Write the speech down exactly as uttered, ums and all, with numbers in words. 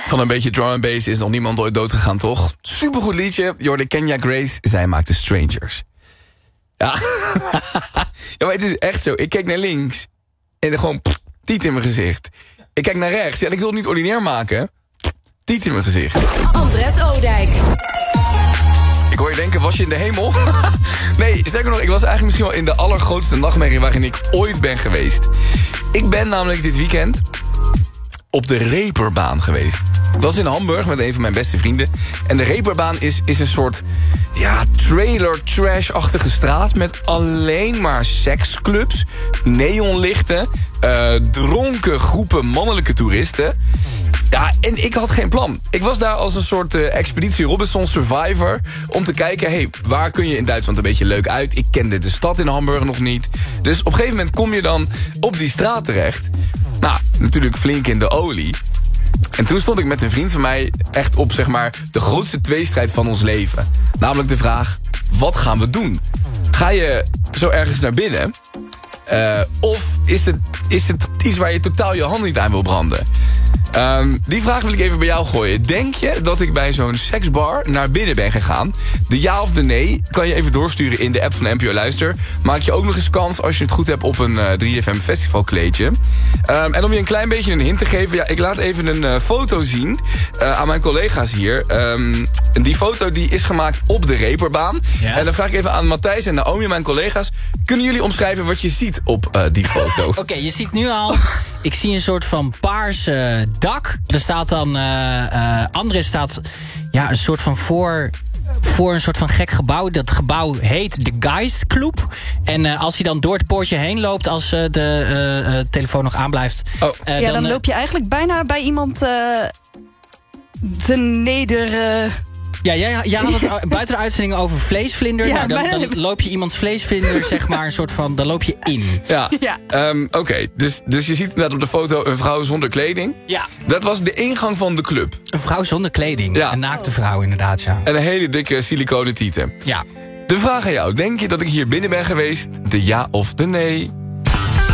Van een beetje drum and bass is nog niemand ooit dood gegaan, toch? Supergoed liedje. Je hoorde Kenya Grace. Zij maakte Strangers. Ja. Ja, maar het is echt zo. Ik kijk naar links. En er gewoon pff, tiet in mijn gezicht. Ik kijk naar rechts. Ja, en ik wil het niet ordinair maken. Pff, tiet in mijn gezicht. Andres Oudijk. Ik hoor je denken, was je in de hemel? Nee, sterker nog, ik was eigenlijk misschien wel in de allergrootste nachtmerrie waarin ik ooit ben geweest. Ik ben namelijk dit weekend op de Reeperbaan geweest. Ik was in Hamburg met een van mijn beste vrienden. En de Reeperbaan is, is een soort ja, trailer-trash-achtige straat met alleen maar seksclubs, neonlichten, uh, dronken groepen mannelijke toeristen. Ja, en ik had geen plan. Ik was daar als een soort uh, Expeditie Robinson Survivor om te kijken, hey, waar kun je in Duitsland een beetje leuk uit? Ik kende de stad in Hamburg nog niet. Dus op een gegeven moment kom je dan op die straat terecht. Nou, natuurlijk flink in de olie. En toen stond ik met een vriend van mij echt op, zeg maar, de grootste tweestrijd van ons leven. Namelijk de vraag, wat gaan we doen? Ga je zo ergens naar binnen? Uh, of is het, is het iets waar je totaal je hand niet aan wil branden? Um, die vraag wil ik even bij jou gooien. Denk je dat ik bij zo'n seksbar naar binnen ben gegaan? De ja of de nee kan je even doorsturen in de app van N P O Luister. Maak je ook nog eens kans als je het goed hebt op een uh, drie F M festivalkleedje. Um, en om je een klein beetje een hint te geven, ja, ik laat even een uh, foto zien uh, aan mijn collega's hier. Um, en die foto die is gemaakt op de Reeperbaan. Ja. En dan vraag ik even aan Matthijs en Naomi, mijn collega's. Kunnen jullie omschrijven wat je ziet op uh, die foto? Oké, okay, je ziet nu al, ik zie een soort van paars uh, dak. Er staat dan, uh, uh, Andres staat ja, een soort van voor, voor een soort van gek gebouw. Dat gebouw heet de Geist Club. En uh, als hij dan door het poortje heen loopt, als uh, de uh, uh, telefoon nog aanblijft. Oh. Uh, ja, dan, dan loop je eigenlijk bijna bij iemand uh, te nederen. Ja, jij, jij had het buiten de uitzending over vleesvlinder. Ja, nou, dan, dan loop je iemands vleesvlinder, zeg maar, een soort van, dan loop je in. Ja, ja. Um, oké. Okay. Dus, dus je ziet inderdaad op de foto een vrouw zonder kleding. Ja. Dat was de ingang van de club. Een vrouw zonder kleding. Ja. Een naakte vrouw, inderdaad, ja. En een hele dikke siliconen tieten. Ja. De vraag aan jou. Denk je dat ik hier binnen ben geweest? De ja of de nee?